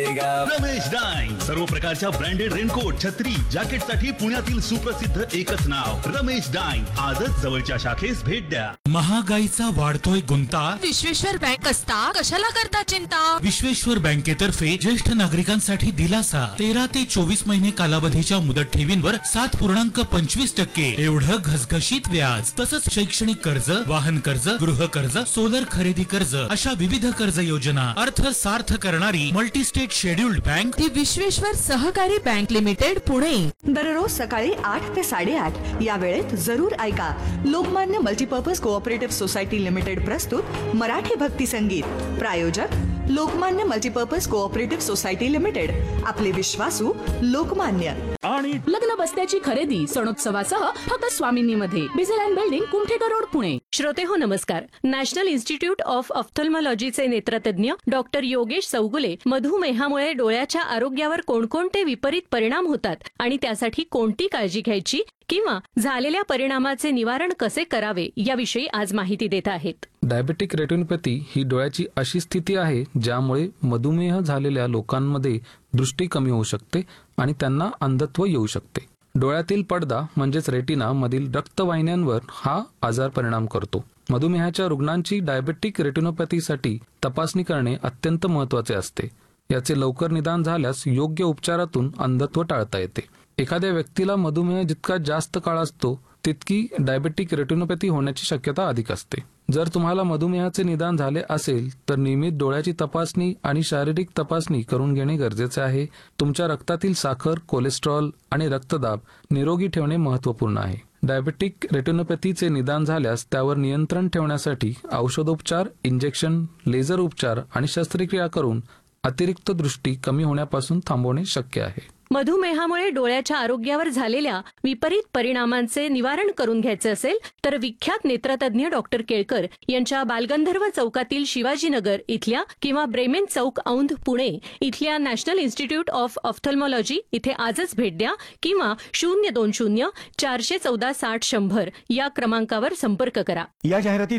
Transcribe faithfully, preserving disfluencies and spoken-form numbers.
मिलेगा। रमेश डाईंग, सर्व प्रकारच्या ब्रँडेड रेनकोट, छत्री, जॅकेट साठी पुण्यातील सुप्रसिद्ध एकच नाव रमेश डाईंग. आजच जवळच्या शाखेस भेट द्या. महागाईचा वाढतोय गुंता, विश्वेश्वर बँक असता कशाला करता चिंता. विश्वेश्वर बँकेतर्फे ज्येष्ठ नागरिकांसाठी दिलासा. तेरा ते चोवीस महिने कालावधीच्या मुदत ठेवींवर सात पूर्णांक पंचवीस टक्के एवढं घसघशीत व्याज. तसंच शैक्षणिक कर्ज, वाहन कर्ज, गृह कर्ज, सोलर खरेदी कर्ज अशा विविध कर्ज योजना अर्थ सार्थ करणारी मल्टी स्टेट शेड्युल्ड बँक ती विश्वेश्वर सहकारी बँक लिमिटेड पुणे. दररोज सकाळी आठ ते साडेआठ या वेळेत जरूर ऐका Lokmanya multipurpose cooperative society limited प्रस्तुत मराठी भक्ती संगीत. प्रायोजक Lokmanya multipurpose cooperative society limited. आपले विश्वासू लोकमान्य. आणि लग्न बस्त्याची खरेदी सणोत्सवासह फक्त स्वामिनीमध्ये. बिझेल बिल्डिंग कुमठेकर रोड पुणे. श्रोते हो नमस्कार. National institute of ऑफ्थल्मॉलॉजीचे नेत्रतज्ञ doctor Yogesh Chougule मधुमेहामुळे डोळ्याच्या आरोग्यावर कोणकोणते विपरीत परिणाम होतात आणि त्यासाठी कोणती काळजी घ्यायची किंवा झालेल्या परिणामाचे निवारण कसे करावे याविषयी आज माहिती देत आहेत. डायबेटिक रेटिनोपॅथी ही डोळ्याची अशी स्थिती आहे ज्यामुळे मधुमेह झालेल्या लोकांमध्ये दृष्टी कमी होऊ शकते आणि त्यांना अंधत्व येऊ शकते. डोळ्यातील पडदा म्हणजेच रेटिना मधील रक्तवाहिन्यांवर हा आजार परिणाम करतो. मधुमेहाच्या रुग्णांची डायबेटिक रेटिनोपॅथीसाठी तपासणी करणे अत्यंत महत्त्वाचे असते. याचे लवकर निदान झाल्यास योग्य उपचारातून अंधत्व टाळता येते. एखाद्या व्यक्तीला मधुमेह जितका जास्त काळ असतो तितकी डायबेटिक रेटिनोपॅथी होण्याची शक्यता अधिक असते. जर तुम्हाला मधुमेहाचे निदान झाले असेल तर नियमित डोळ्याची तपासणी आणि शारीरिक तपासणी करून घेणे गरजेचे आहे. तुमच्या रक्तातील साखर, कोलेस्ट्रॉल आणि रक्तदाब निरोगी ठेवणे महत्त्वपूर्ण आहे. डायबेटिक रेटिनोपॅथीचे निदान झाल्यास त्यावर नियंत्रण ठेवण्यासाठी औषधोपचार, इंजेक्शन, लेझर उपचार आणि शस्त्रक्रिया करून अतिरिक्त दृष्टी कमी होण्यापासून थांबवणे शक्य आहे. मधुमेहामुळे डोळ्याच्या आरोग्यावर झालेल्या विपरीत परिणामांचे निवारण करून घ्यायचे असेल तर विख्यात नेत्रतज्ञ डॉक्टर केळकर यांच्या बालगंधर्व चौकातील शिवाजीनगर इथल्या किंवा ब्रेमेन चौक औंध पुणे इथल्या नॅशनल इन्स्टिट्यूट ऑफ ऑफ्थल्मॉलॉजी इथे आजच भेट द्या किंवा शून्य दोन शून्य चारशे चौदा साठ शंभर या क्रमांकावर संपर्क करा. या जाहिराती